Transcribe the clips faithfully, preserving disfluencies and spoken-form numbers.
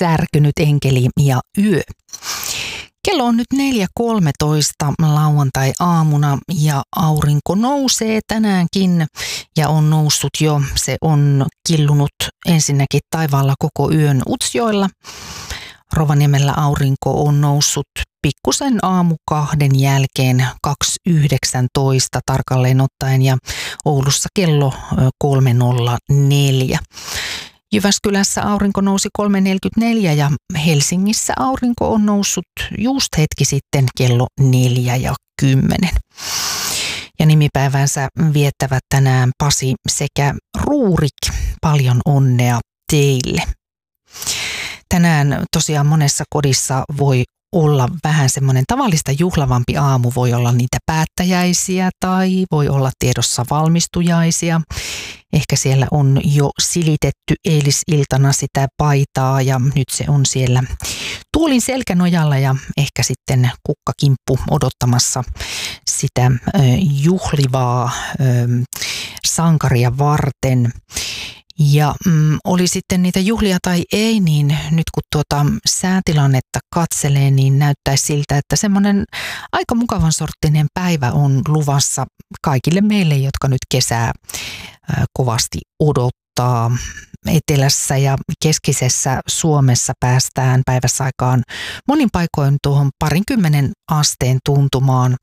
särkynyt enkeli ja yö. Kello on nyt neljä kolmetoista lauantai-aamuna ja aurinko nousee tänäänkin ja on noussut jo. Se on killunut ensinnäkin taivaalla koko yön Utsjoella. Rovaniemellä aurinko on noussut pikkusen aamu kahden jälkeen kaksi yhdeksäntoista tarkalleen ottaen ja Oulussa kello kolme nolla neljä. Jyväskylässä aurinko nousi kolme neljäkymmentäneljä ja Helsingissä aurinko on noussut just hetki sitten kello neljä ja kymmenen. Ja nimipäivänsä viettävät tänään Pasi sekä Ruurik. Paljon onnea teille. Tänään tosiaan monessa kodissa voi olla vähän semmoinen tavallista juhlavampi aamu. Voi olla niitä päättäjäisiä tai voi olla tiedossa valmistujaisia. Ehkä siellä on jo silitetty eilisiltana sitä paitaa ja nyt se on siellä tuolin selkänojalla ja ehkä sitten kukkakimppu odottamassa sitä ö, juhlivaa ö, sankaria varten. Ja mm, oli sitten niitä juhlia tai ei, niin nyt kun tuota säätilannetta katselee, niin näyttäisi siltä, että semmoinen aika mukavan sorttinen päivä on luvassa kaikille meille, jotka nyt kesää äh, kovasti odottaa. Etelässä ja keskisessä Suomessa päästään päivässä aikaan monin paikoin tuohon parinkymmenen asteen tuntumaan.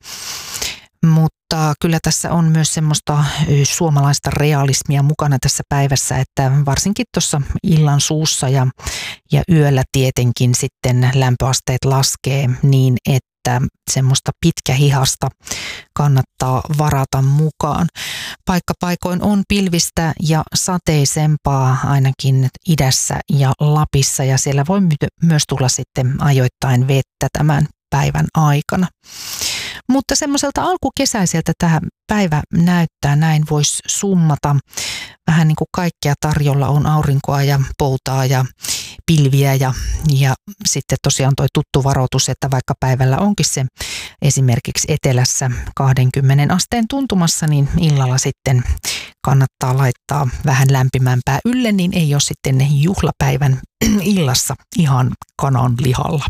Mutta kyllä tässä on myös semmoista suomalaista realismia mukana tässä päivässä, että varsinkin tuossa illan suussa ja, ja yöllä tietenkin sitten lämpöasteet laskee niin, että semmoista pitkähihasta kannattaa varata mukaan. Paikkapaikoin on pilvistä ja sateisempaa ainakin idässä ja Lapissa ja siellä voi myös tulla sitten ajoittain vettä tämän päivän aikana. Mutta semmoiselta alkukesäiseltä tämä päivä näyttää, näin voisi summata. Vähän niin kuin kaikkea tarjolla on aurinkoa ja poutaa ja pilviä ja, ja sitten tosiaan toi tuttu varoitus, että vaikka päivällä onkin se esimerkiksi etelässä kaksikymmentä asteen tuntumassa, niin illalla sitten kannattaa laittaa vähän lämpimämpää ylle, niin ei ole sitten juhlapäivän illassa ihan kanan lihalla.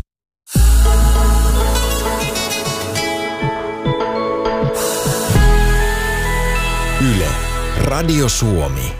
Yle, Radio Suomi.